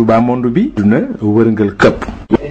Touba monde bi duna wërngal këpp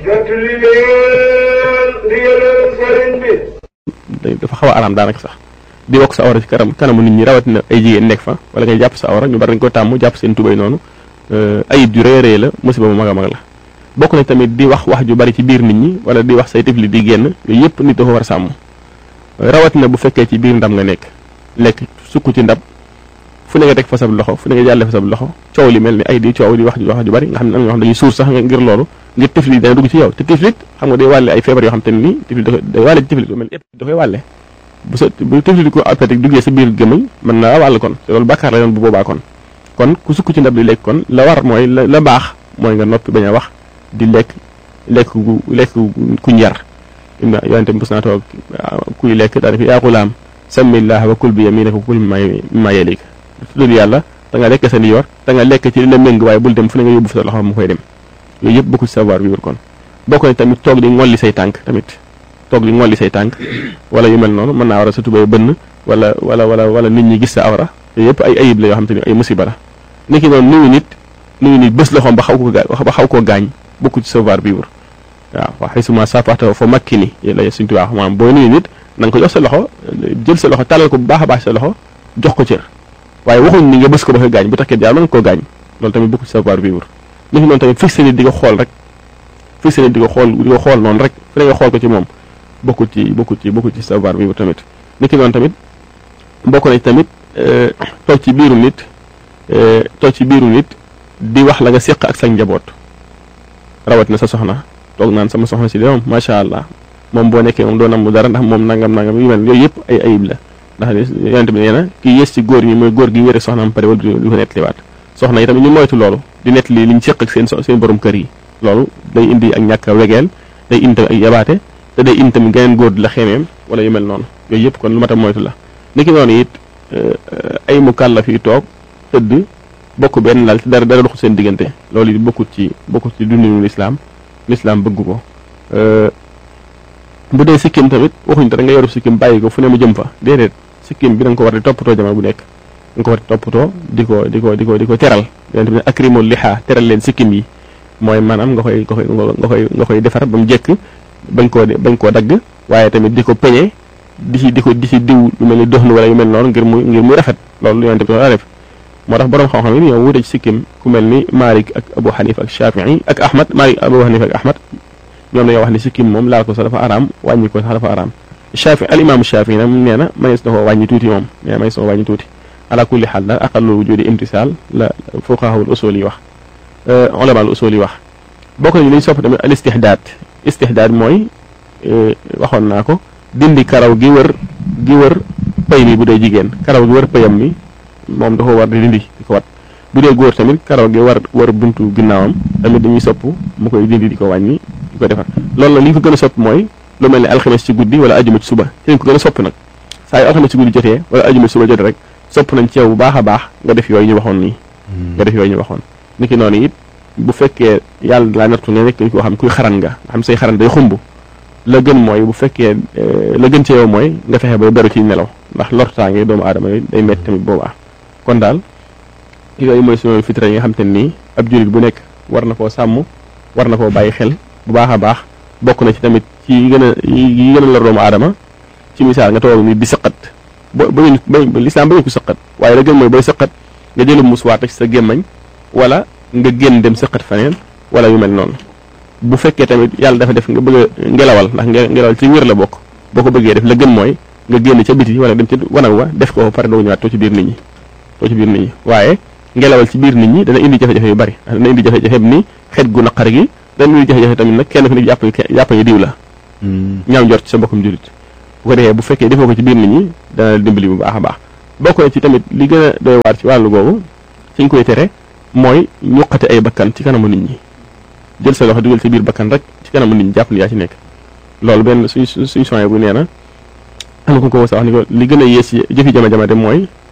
dafa xaw a araam daanaka sax di wokk sa awra ci kanamu nit ñi rawatina ay jigéen nekk fa wala ngay jàpp sa awra ñu bari dañ ko tàmm jàpp seen tubay noonu ayib ju rëy rëy la musiba mu mag a mag la bokk na tamit di wax ju bari ci biir nit ñi wala di wax say tifli di génn yooyu yëpp nit dafa war a sàmm rawatina bu fekkee ci biir ndab nga lekk sukk ci ndab fu ne nga teg fa sab loxo fu ne nga jàlle fa sab loxo coow li mel ni ay di coow di wax ju bari nga xam ne am ñoo xam dañuy suur sax ngir loolu ngir tiflit dana dugg ci yow te tiflit xam nga day wàlle ay feebar yoo xam te ne nii tiflit day wàlle ci tiflit mel ni da koy wàlle bu tiflit ko appétit duggee sa biir gémmiñ mën naa wàll kon te loolu bàkkaar la yoon bu boobaa kon ku sukk ci ndab di lekk kon la war mooy la baax mooy nga noppi bañ a wax di lekk kuñ yar yonente mos naa toog kuy lekk daanaka yaa xulaam samillah wa kul bi yaminika wa kul mimma yalika tudd yàlla da nga lekk sa ndijoor da nga lekk ci li la méng waaye bul dem fu ne nga yóbbu fa sa loxo mu koy dem yooyu yëpp bokku ci savoir vivre kon bokk na tamit toog di ngolli say tànk wala yu mel noonu mën naa war a sa tubay bënn wala nit ñi gis sa awra yooyu yëpp ay ayib la yoo xam te ni ay musiba la nit ki noonu nuyu nit bés loxoom ba xaw koo gaañ bokku ci savoir vivre waaw wax xisuma safaxta fa makki ni la suñ tuwaax maanaam boo nuyu nit na nga ko jox sa loxo jël sa loxo tàllal ko bu baax a baax sa loxo jox ko cër waaye waxuñ ni nga bës ko ba koy gaañ bu takkee jaar mën nga koo gaañ loolu tamit bokku ci savoir vivre nit ki noonu tamit fixé nit di ko xool noonu rek fu ne nga xool ko ci moom bokku ci savoir vivre tamit nit ki noonu tamit bokk na tamit toog ci biiru nit di wax la nga séq ak sa njaboot rawat na sa soxna toog naan sama soxna si de moom macha allah moom boo nekkee moom doo nam dara ndax moom nangam yu mel yooyu yëpp ay ayib la ndax yonent bi nee na kii yées ci góor ñi mooy góor gi wére soxnaam pare wala du ko nettaliwaat soxna yi tamit ñu moytu loolu di nettali liñ séq ak seen borom kër yi loolu day indi ak ñàkk a wegeel day indi tamit ak yabaate te day indi tamit geneen góor di la xemeem wala yu mel noonu yooyu yëpp kon lu mat a moytu la niki noonu it ay mukallaf yi toog tëdd bokk benn lal te dara doxul seen diggante loolu it bokkut ci dundinu lislaam bëgg ko bu dee sikkim tamit waxuñ te da nga yoru sikkim bàyyi ko fu ne mu jëm fa déedéet sikkim bi da nga ko war di toppatoo jamono bu nekk da nga ko war di toppatoo di ko teral yonent bi ne akrimul liha teral leen sikkim yi mooy maanaam nga koy defar ba mu jekk bañ koo dagg waaye tamit di ko peñe di ci diw lu mel ni doxnu wala yu mel noonu ngir muy rafet loolu yonent bi def moo tax borom xam-xam yi ñoo wute ci sikkim ku mel ni Malik ak Abu Hanifa ak Shafi'i ak Ahmad Malik Abu Hanifa ak Ahmad ñoom dañoo wax ni sikkim moom laal ko sax dafa araam wàññi ko sax dafa araam al imam Shafi'i nag nee na manees na ko wàññi tuuti ala kulli xaal daal aqallu wujudi imtisaal la fuqahaul usul yi wax ulama al usul yi wax bokk nañu liñ sopp tamit al istihdaad mooy waxoon naa ko dindi karaw gi wër pay mi bu dee jigéen karaw gi wër payam mi moom dafa war di dindi di ko wat bu dee góor tamit karaw gi war buntu ginnaawam tamit dañuy sopp mu koy dindi di ko wàññi di ko defar loolu la li ñu ko gën a sopp mooy lu mel ne alxames ci guddi wala ajuma ci suba ci lañ ko gën a sopp nag saa yu alxames ci guddi jotee wala ajuma ci suba jotee rek sopp nañ ci yow bu baax a baax nga def yooyu ñu waxoon niki noonu it bu fekkee yàlla laa nattu nga nekk koo xam kuy xaran nga xam say xaran day xumb la gën mooy bu fekkee la gën ci yow mooy nga fexe ba beru ci nelaw ndax lortaange doomu aadama yi day metti tamit boobaa kon daal yooyu mooy suñu fitra yi nga xam te nii ab jullit bu nekk war na koo sàmm war na koo bàyyi xel bu baax a baax bokk na ci tamit ci yi gën a lor doomu aadama ci misaal nga toog ni di sëqat ba lislaam bañu ko sëqat waaye la gën mooy booy sëqat nga jëlu musuwaar ci sa gémmañ wala nga génn dem sëqat faneen wala yu mel noonu bu fekkee tamit yàlla dafa def nga bëgg a ngelawal ndax ngelawal ci wér la bokk boo ko bëggee def la gën mooy nga génn ca biti wala dem ca wanag wa def ko pare doo ñëwaat too ci biir nit ñi waaye ngelawal ci biir nit ñi dana indi jafe-jafe yu bari dana indi jafe-jafe ni xet gu naqar gi dana indi jafe-jafe tamit nag kenn ku ne jàpp ni diw la ñaaw njort ci sa mbokkum jullit bu ko defee bu fekkee defoo ko ci biir nit ñi dana dimbali bu baax a baax bokk na ci tamit li gën a doy waar ci wàllu googu suñ koy tere mooy ñuqate ay bakkan ci kanamu nit ñi jël sa loxo dugal ci biir bakkan rek ci kanamu nit ñi jàpp ni yaa ci nekk loolu benn suñ soñé bu nee na am na ko sa wax ni ko li gën a yées ci jëfi jama-jama de mooy